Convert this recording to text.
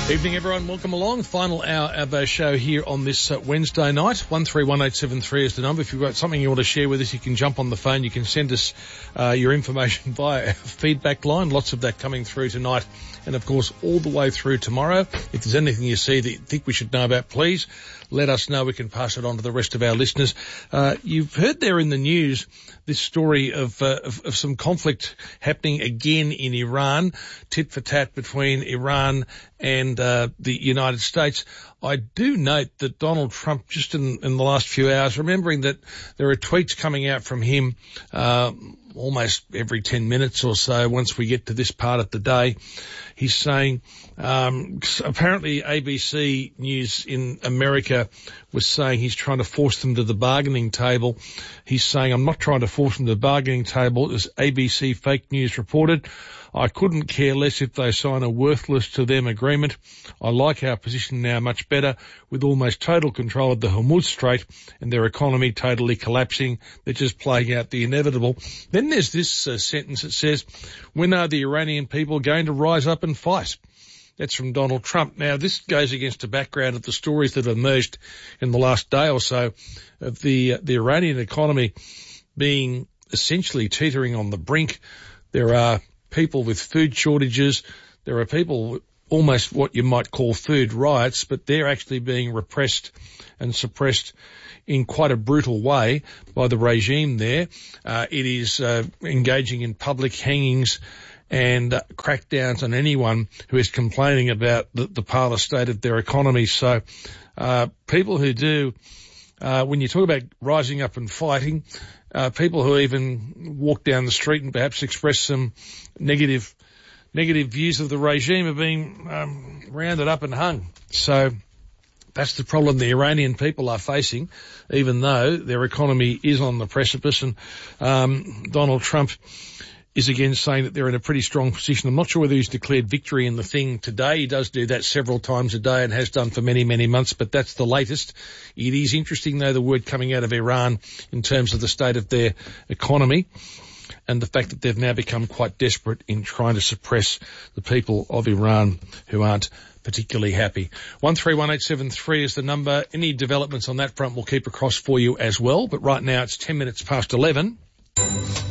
Evening, everyone. Welcome along. Final hour of our show here on this Wednesday night. 131873 is the number. If you've got something you want to share with us, you can jump on the phone. You can send us your information via our feedback line. Lots of that coming through tonight. And, of course, all the way through tomorrow. If there's anything you see that you think we should know about, please let us know. We can pass it on to the rest of our listeners. You've heard there in the news this story of some conflict happening again in Iran, tit for tat between Iran and the United States. I do note that Donald Trump, just in the last few hours, remembering that there are tweets coming out from him almost every 10 minutes or so once we get to this part of the day. He's saying, apparently ABC News in America was saying he's trying to force them to the bargaining table. He's saying, I'm not trying to force them to the bargaining table. As ABC Fake News reported, I couldn't care less if they sign a worthless to them agreement. I like our position now much better, with almost total control of the Hormuz Strait and their economy totally collapsing. They're just playing out the inevitable. Then there's this sentence that says, when are the Iranian people going to rise up and fight? That's from Donald Trump. Now, this goes against the background of the stories that have emerged in the last day or so of the Iranian economy being essentially teetering on the brink. There are people with food shortages. There are people almost what you might call food riots, but they're actually being repressed and suppressed in quite a brutal way by the regime there. It is engaging in public hangings and crackdowns on anyone who is complaining about the parlous state of their economy. So people who do, when you talk about rising up and fighting, people who even walk down the street and perhaps express some negative views of the regime are being rounded up and hung. So that's the problem the Iranian people are facing, even though their economy is on the precipice. And Donald Trump is again saying that they're in a pretty strong position. I'm not sure whether he's declared victory in the thing today. He does do that several times a day and has done for many, many months, but that's the latest. It is interesting, though, the word coming out of Iran in terms of the state of their economy and the fact that they've now become quite desperate in trying to suppress the people of Iran who aren't particularly happy. 131873 is the number. Any developments on that front we'll keep across for you as well, but right now it's 10 minutes past 11.